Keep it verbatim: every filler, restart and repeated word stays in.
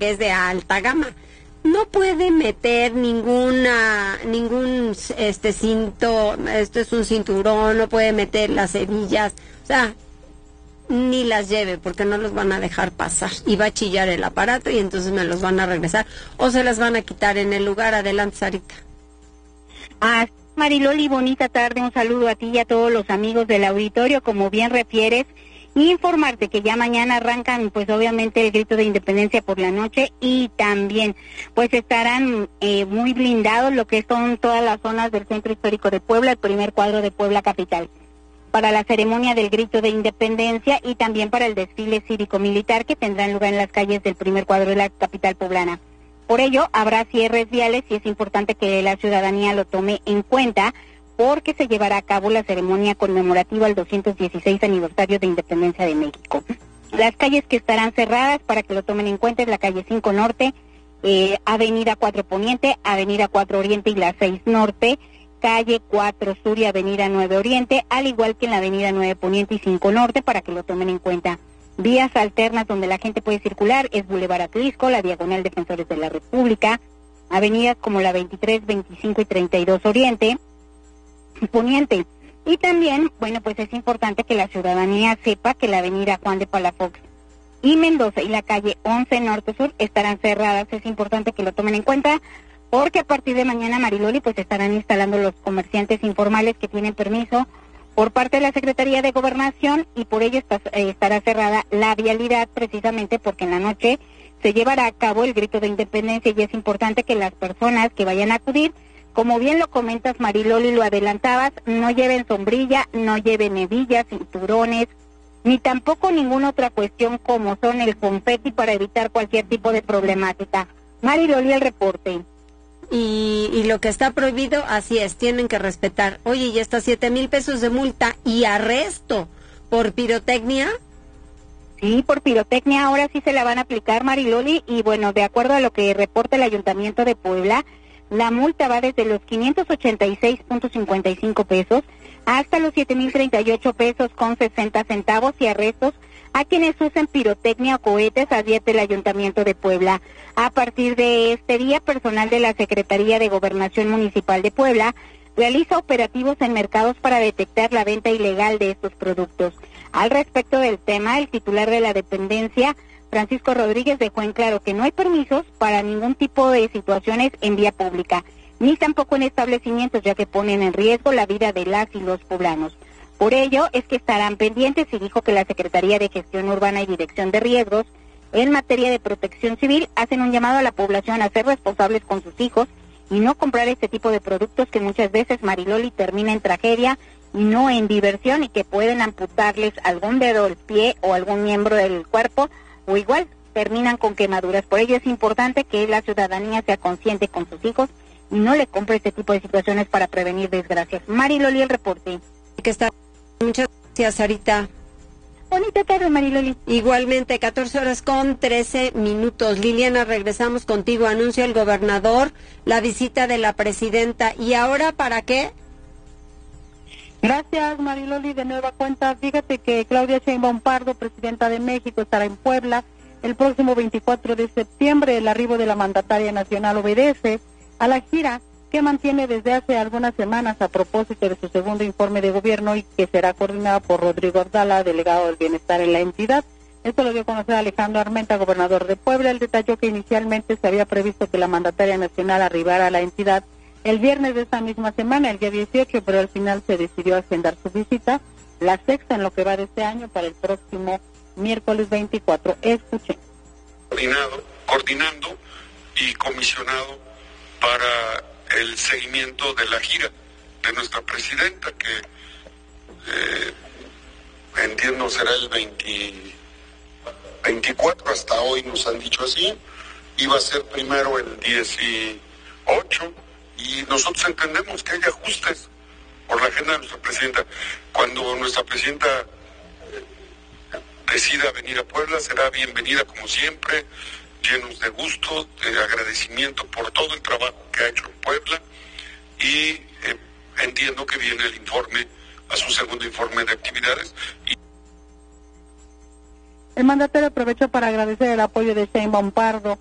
que es de alta gama. No puede meter ninguna, ningún, este, cinto, esto es un cinturón, no puede meter las hebillas, o sea, ni las lleve porque no los van a dejar pasar y va a chillar el aparato y entonces me los van a regresar o se las van a quitar en el lugar. Adelante, Sarita. Ah, Mariloli, bonita tarde, un saludo a ti y a todos los amigos del auditorio, como bien refieres, y informarte que ya mañana arrancan, pues obviamente, el grito de independencia por la noche y también, pues estarán eh, muy blindados lo que son todas las zonas del Centro Histórico de Puebla, el primer cuadro de Puebla Capital, para la ceremonia del grito de independencia y también para el desfile cívico-militar que tendrá lugar en las calles del primer cuadro de la capital poblana. Por ello, habrá cierres viales y es importante que la ciudadanía lo tome en cuenta porque se llevará a cabo la ceremonia conmemorativa al doscientos dieciséis aniversario de Independencia de México. Las calles que estarán cerradas, para que lo tomen en cuenta, es la calle cinco Norte, eh, Avenida cuatro Poniente, Avenida cuatro Oriente y la seis Norte, calle cuatro Sur y Avenida nueve Oriente, al igual que en la Avenida nueve Poniente y cinco Norte, para que lo tomen en cuenta. Vías alternas donde la gente puede circular es Boulevard Atlisco, la Diagonal Defensores de la República, avenidas como la veintitrés, veinticinco y treinta y dos Oriente, Poniente. Y también, bueno, pues es importante que la ciudadanía sepa que la avenida Juan de Palafox y Mendoza y la calle once Norte Sur estarán cerradas. Es importante que lo tomen en cuenta porque a partir de mañana, Mariloli, pues estarán instalando los comerciantes informales que tienen permiso por parte de la Secretaría de Gobernación y por ello está, eh, estará cerrada la vialidad precisamente porque en la noche se llevará a cabo el grito de independencia y es importante que las personas que vayan a acudir, como bien lo comentas, Mariloli, lo adelantabas, no lleven sombrilla, no lleven hebillas, cinturones, ni tampoco ninguna otra cuestión como son el confeti para evitar cualquier tipo de problemática. Mariloli, el reporte. Y, y lo que está prohibido, así es, tienen que respetar. Oye, y hasta siete mil pesos de multa y arresto por pirotecnia. Sí, por pirotecnia ahora sí se la van a aplicar, Mariloli, y bueno, de acuerdo a lo que reporta el Ayuntamiento de Puebla, la multa va desde los quinientos ochenta y seis punto cincuenta y cinco pesos hasta los siete mil treinta y ocho pesos con sesenta centavos y arrestos a quienes usen pirotecnia o cohetes, advierte el Ayuntamiento de Puebla. A partir de este día, personal de la Secretaría de Gobernación Municipal de Puebla realiza operativos en mercados para detectar la venta ilegal de estos productos. Al respecto del tema, el titular de la dependencia, Francisco Rodríguez, dejó en claro que no hay permisos para ningún tipo de situaciones en vía pública, ni tampoco en establecimientos, ya que ponen en riesgo la vida de las y los poblanos. Por ello es que estarán pendientes y dijo que la Secretaría de Gestión Urbana y Dirección de Riesgos en materia de protección civil hacen un llamado a la población a ser responsables con sus hijos y no comprar este tipo de productos que muchas veces, Mariloli, termina en tragedia y no en diversión y que pueden amputarles algún dedo del pie o algún miembro del cuerpo o igual terminan con quemaduras. Por ello es importante que la ciudadanía sea consciente con sus hijos y no le compre este tipo de situaciones para prevenir desgracias. Mariloli, el reporte. Que está. Muchas gracias, Sarita. Bonita tarde, Mariloli. Igualmente, catorce horas con trece minutos. Liliana, regresamos contigo. Anuncio el gobernador la visita de la presidenta. ¿Y ahora para qué? Gracias, Mariloli, de nueva cuenta. Fíjate que Claudia Sheinbaum Pardo, presidenta de México, estará en Puebla el próximo veinticuatro de septiembre. El arribo de la mandataria nacional obedece a la gira que mantiene desde hace algunas semanas a propósito de su segundo informe de gobierno y que será coordinada por Rodrigo Abdala, delegado del bienestar en la entidad. Esto lo dio a conocer Alejandro Armenta, gobernador de Puebla. Él detalló que inicialmente se había previsto que la mandataria nacional arribara a la entidad el viernes de esta misma semana, el día dieciocho, pero al final se decidió agendar su visita, la sexta en lo que va de este año, para el próximo miércoles veinticuatro. Escuchen. Coordinado, coordinando y comisionado para el seguimiento de la gira de nuestra presidenta, que eh, entiendo será el veinte, veinticuatro, hasta hoy nos han dicho así, iba a ser primero el dieciocho, y nosotros entendemos que hay ajustes por la agenda de nuestra presidenta. Cuando nuestra presidenta eh, decida venir a Puebla, será bienvenida como siempre, llenos de gusto, de agradecimiento por todo el trabajo que ha hecho en Puebla, y eh, entiendo que viene el informe, a su segundo informe de actividades. Y... El mandatario aprovechó para agradecer el apoyo de Sheinbaum Pardo